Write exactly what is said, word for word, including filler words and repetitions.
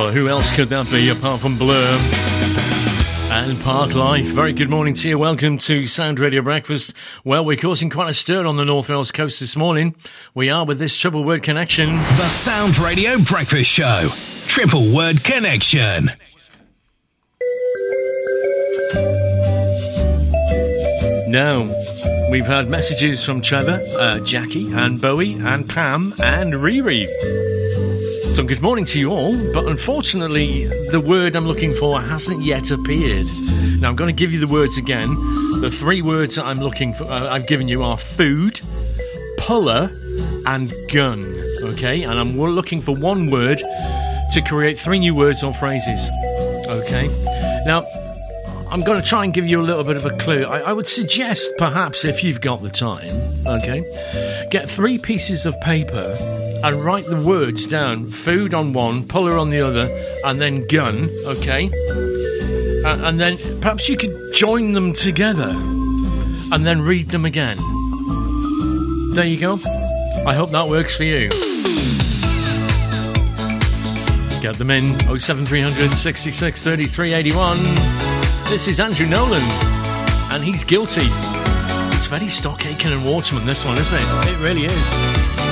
Well, who else could that be apart from Blur and Park Life? Very good morning to you. Welcome to Sound Radio Breakfast. Well, we're causing quite a stir on the North Wales coast this morning. We are with this Triple Word Connection. The Sound Radio Breakfast Show. Triple Word Connection. Now, we've had messages from Trevor, uh, Jackie and Bowie and Pam and Riri. So good morning to you all, but unfortunately the word I'm looking for hasn't yet appeared. Now I'm going to give you the words again. The three words that I'm looking for, uh, I've given you are food, puller and gun, okay? And I'm looking for one word to create three new words or phrases, okay? Now, I'm going to try and give you a little bit of a clue. I, I would suggest, perhaps, if you've got the time, okay, get three pieces of paper and write the words down. Food on one, puller on the other, and then gun, okay? Uh, and then perhaps you could join them together and then read them again. There you go. I hope that works for you. Get them in. oh seven three hundred, sixty-six, thirty-three, eighty-one. This is Andrew Nolan, and he's guilty. It's very Stock Aitken and Waterman, this one, isn't it? It really is.